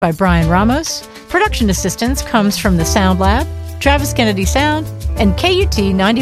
by Brian Ramos. Production assistance comes from the Sound Lab, Travis Kennedy Sound, and KUT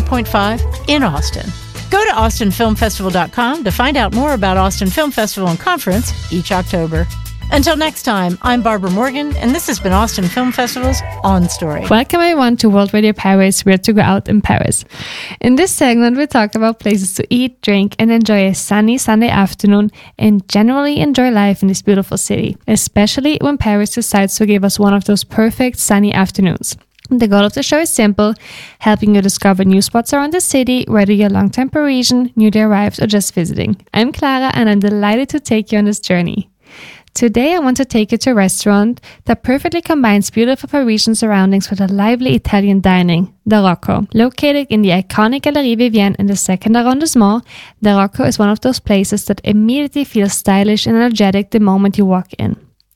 90.5 in Austin. Go to austinfilmfestival.com to find out more about Austin Film Festival and Conference each October. Until next time, I'm Barbara Morgan, and this has been Austin Film Festival's On Story. Welcome everyone to World Radio Paris, Where to Go Out in Paris. In this segment, we talk about places to eat, drink, and enjoy a sunny Sunday afternoon, and generally enjoy life in this beautiful city, especially when Paris decides to give us one of those perfect sunny afternoons. The goal of the show is simple, helping you discover new spots around the city, whether you're a long-time Parisian, newly arrived, or just visiting. I'm Clara, and I'm delighted to take you on this journey. Today, I want to take you to a restaurant that perfectly combines beautiful Parisian surroundings with a lively Italian dining, The Rocco. Located in the iconic Galerie Vivienne in the second arrondissement, The Rocco is one of those places that immediately feels stylish and energetic the moment you walk in.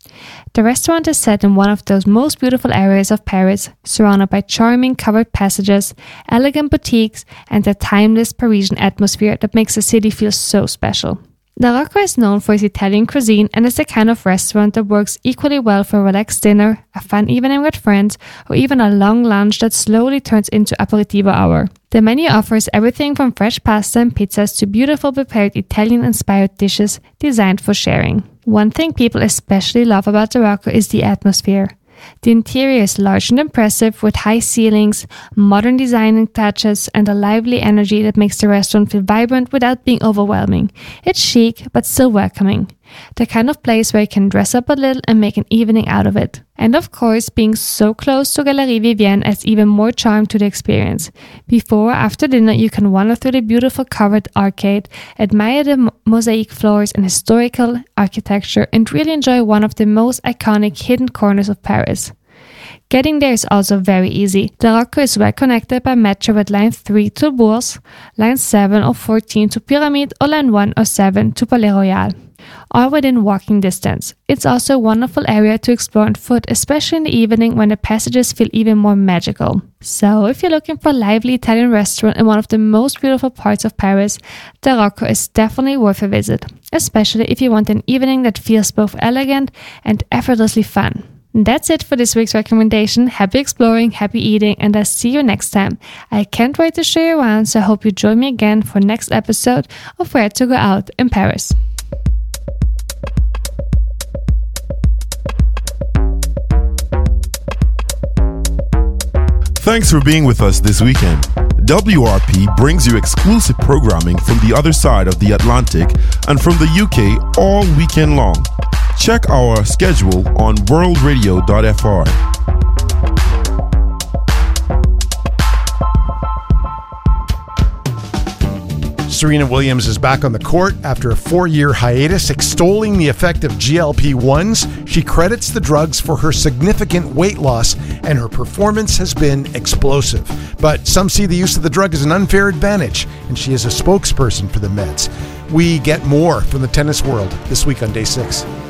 The restaurant is set in one of those most beautiful areas of Paris, surrounded by charming covered passages, elegant boutiques, and a timeless Parisian atmosphere that makes the city feel so special. The Rocco is known for its Italian cuisine and is the kind of restaurant that works equally well for a relaxed dinner, a fun evening with friends, or even a long lunch that slowly turns into aperitivo hour. The menu offers everything from fresh pasta and pizzas to beautiful prepared Italian-inspired dishes designed for sharing. One thing people especially love about the Rocco is the atmosphere. The interior is large and impressive with high ceilings, modern design touches, and a lively energy that makes the restaurant feel vibrant without being overwhelming. It's chic, but still welcoming. The kind of place where you can dress up a little and make an evening out of it. And of course, being so close to Galerie Vivienne adds even more charm to the experience. Before or after dinner, you can wander through the beautiful covered arcade, admire the mosaic floors and historical architecture, and really enjoy one of the most iconic hidden corners of Paris. Getting there is also very easy. The Rocco is well connected by metro with Line 3 to Bourse, Line 7 or 14 to Pyramide, or Line 1 or 7 to Palais Royal, all within walking distance. It's also a wonderful area to explore on foot, especially in the evening when the passages feel even more magical. So, if you're looking for a lively Italian restaurant in one of the most beautiful parts of Paris, the Rocco is definitely worth a visit, especially if you want an evening that feels both elegant and effortlessly fun. That's it for this week's recommendation. Happy exploring, happy eating, and I'll see you next time. I can't wait to show you around, so I hope you join me again for next episode of Where to Go Out in Paris. Thanks for being with us this weekend. WRP brings you exclusive programming from the other side of the Atlantic and from the UK all weekend long. Check our schedule on worldradio.fr. Serena Williams is back on the court after a 4-year hiatus, extolling the effect of GLP-1s. She credits the drugs for her significant weight loss, and her performance has been explosive. But some see the use of the drug as an unfair advantage, and she is a spokesperson for the meds. We get more from the tennis world this week on Day 6.